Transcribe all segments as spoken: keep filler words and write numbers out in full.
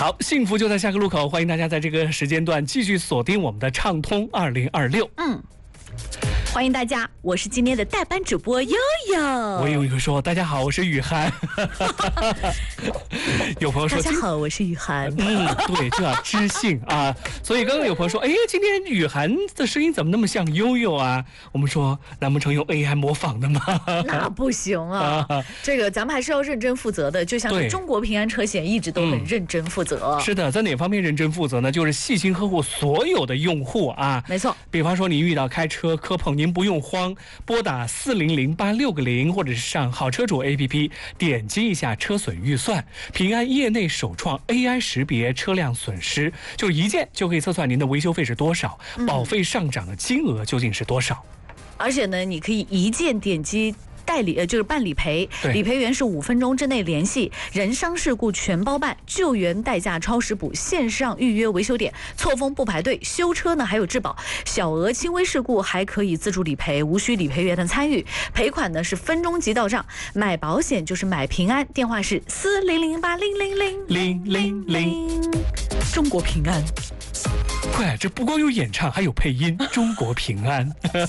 好，幸福就在下个路口，欢迎大家在这个时间段继续锁定我们的畅通二零二六。 嗯。欢迎大家，我是今天的代班主播悠悠。 我有一个说，大家好，我是雨涵。有朋友说， 大家好，我是雨涵。 嗯，对，这要知性啊。所以刚刚有朋友说，哎，今天雨涵的声音怎么那么像悠悠啊？我们说，难不成用 A I 模仿的吗？ 那不行啊，这个咱们还是要认真负责的。就像是中国平安车险一直都很认真负责。 嗯、是的，在哪方面认真负责呢？就是细心呵护所有的用户啊。 没错。 比方说，你遇到开车磕碰，您不用慌，拨打四零零八六个零，或者是上好车主 A P P 点击一下车损预算，平安业内首创 A I 识别车辆损失，就一键就可以测算您的维修费是多少，保费上涨的金额究竟是多少。 而且呢，你可以一键点击。代理呃就是办理赔，理赔员是五分钟之内联系，人伤事故全包办，救援代驾超时补，线上预约维修点，错峰不排队，修车呢还有质保，小额轻微事故还可以自助理赔，无需理赔员的参与，赔款呢是分钟即到账，买保险就是买平安，电话是四零零八零零零零零零， 中国平安。 快，这不光有演唱，还有配音，中国平安。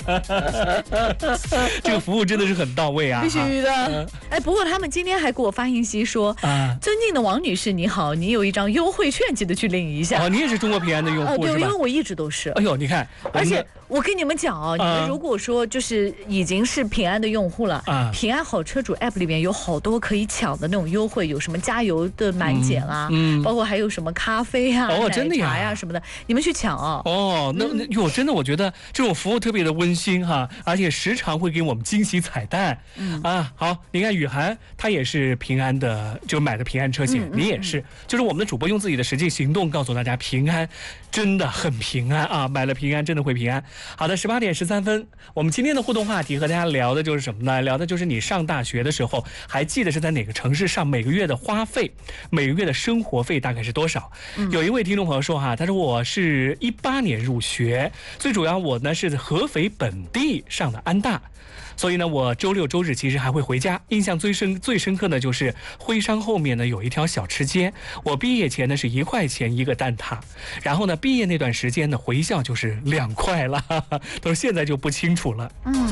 这个服务真的是很到位啊！ 必须的。啊、哎，不过他们今天还给我发信息说，啊，尊敬的王女士你好，你有一张优惠券，记得去领一下。 哦，你也是中国平安的用户、呃、 对， 是吧？ 因为我一直都是。 哎呦，你看， 而且我跟你们讲哦，啊、你们如果说就是已经是平安的用户了，啊，平安好车主 App 里面有好多可以抢的那种优惠，有什么加油的满减啊，嗯，嗯包括还有什么咖啡啊、 哦、真的呀奶茶呀什么的，你们去抢啊。 哦，那那哟，真的，我觉得这种服务特别的温馨哈，而且时常会给我们惊喜彩蛋。嗯啊，好，你看雨涵她也是平安的，就买的平安车险，嗯嗯、你也是，就是我们的主播用自己的实际行动告诉大家，平安真的很平安啊，买了平安真的会平安。好的，十八点十三分，我们今天的互动话题和大家聊的就是什么呢？聊的就是你上大学的时候，还记得是在哪个城市上，每个月的花费，每个月的生活费大概是多少？嗯、有一位听众朋友说哈，他说我是一八年入学，最主要我呢是合肥本地上的安大。所以呢，我周六周日其实还会回家。印象最深最深刻的就是徽商后面呢有一条小吃街，我毕业前呢是一块钱一个蛋挞，然后呢毕业那段时间呢回校就是两块了，都是现在就不清楚了。嗯。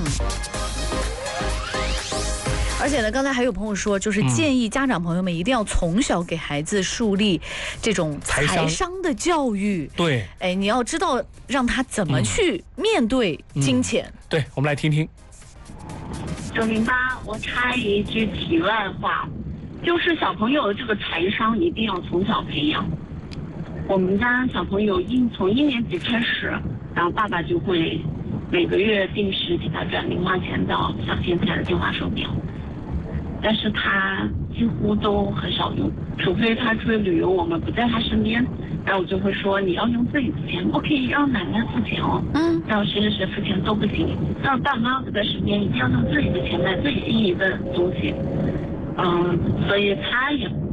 而且呢，刚才还有朋友说，就是建议家长朋友们一定要从小给孩子树立这种财商的教育。 对， 哎，你要知道让他怎么去面对金钱。 嗯嗯、对，我们来听听。 九零八，我插一句题外话，就是小朋友的这个财商一定要从小培养。我们家小朋友一从一年级开始，然后爸爸就会每个月定时给他转零花钱到小天才的电话手表。但是他几乎都很少用，除非他出去旅游，我们不在他身边，然后我就会说你要用自己的钱，不可以让奶奶付钱哦，嗯，让谁谁谁付钱都不行，让爸妈不在身边，一定要用自己的钱买最心仪的东西，嗯，所以他也